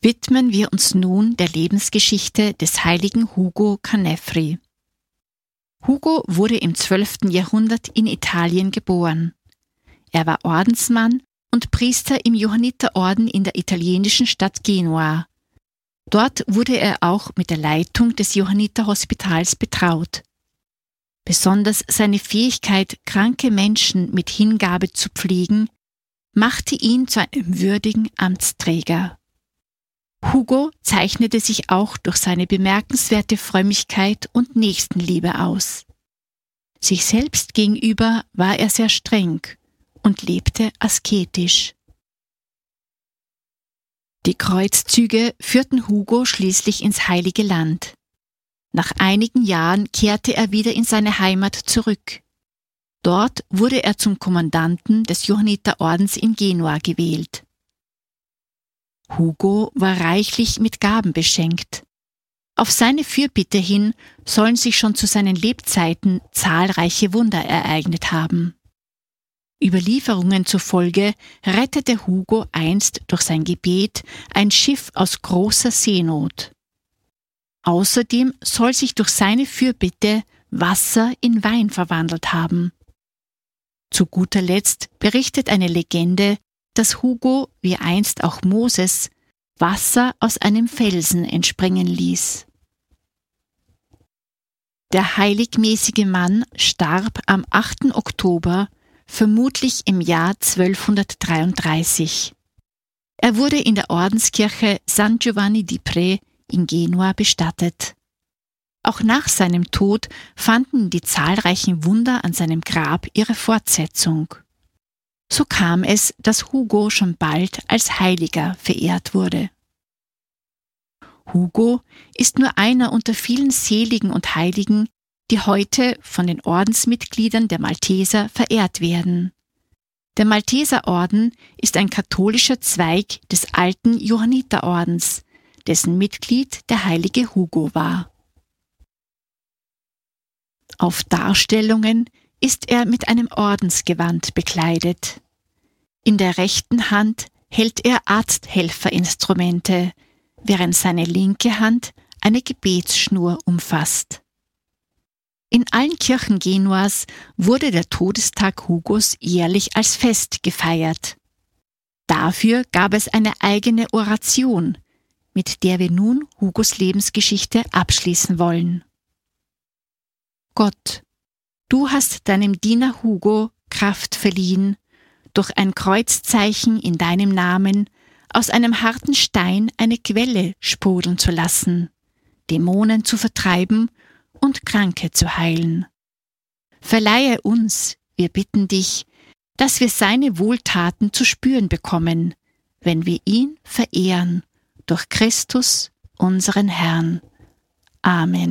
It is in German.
widmen wir uns nun der Lebensgeschichte des heiligen Hugo Canevri. Hugo wurde im 12. Jahrhundert in Italien geboren. Er war Ordensmann und Priester im Johanniterorden in der italienischen Stadt Genua. Dort wurde er auch mit der Leitung des Johanniterhospitals betraut. Besonders seine Fähigkeit, kranke Menschen mit Hingabe zu pflegen, machte ihn zu einem würdigen Amtsträger. Hugo zeichnete sich auch durch seine bemerkenswerte Frömmigkeit und Nächstenliebe aus. Sich selbst gegenüber war er sehr streng und lebte asketisch. Die Kreuzzüge führten Hugo schließlich ins Heilige Land. Nach einigen Jahren kehrte er wieder in seine Heimat zurück. Dort wurde er zum Kommandanten des Johanniterordens in Genua gewählt. Hugo war reichlich mit Gaben beschenkt. Auf seine Fürbitte hin sollen sich schon zu seinen Lebzeiten zahlreiche Wunder ereignet haben. Überlieferungen zufolge rettete Hugo einst durch sein Gebet ein Schiff aus großer Seenot. Außerdem soll sich durch seine Fürbitte Wasser in Wein verwandelt haben. Zu guter Letzt berichtet eine Legende, dass Hugo, wie einst auch Moses, Wasser aus einem Felsen entspringen ließ. Der heiligmäßige Mann starb am 8. Oktober, vermutlich im Jahr 1233. Er wurde in der Ordenskirche San Giovanni di Pre in Genua bestattet. Auch nach seinem Tod fanden die zahlreichen Wunder an seinem Grab ihre Fortsetzung. So kam es, dass Hugo schon bald als Heiliger verehrt wurde. Hugo ist nur einer unter vielen Seligen und Heiligen, die heute von den Ordensmitgliedern der Malteser verehrt werden. Der Malteserorden ist ein katholischer Zweig des alten Johanniterordens, dessen Mitglied der heilige Hugo war. Auf Darstellungen ist er mit einem Ordensgewand bekleidet. In der rechten Hand hält er Arzthelferinstrumente, während seine linke Hand eine Gebetsschnur umfasst. In allen Kirchen Genuas wurde der Todestag Hugos jährlich als Fest gefeiert. Dafür gab es eine eigene Oration, mit der wir nun Hugos Lebensgeschichte abschließen wollen. Gott, du hast deinem Diener Hugo Kraft verliehen, durch ein Kreuzzeichen in deinem Namen aus einem harten Stein eine Quelle sprudeln zu lassen, Dämonen zu vertreiben und Kranke zu heilen. Verleihe uns, wir bitten dich, dass wir seine Wohltaten zu spüren bekommen, wenn wir ihn verehren, durch Christus, unseren Herrn. Amen.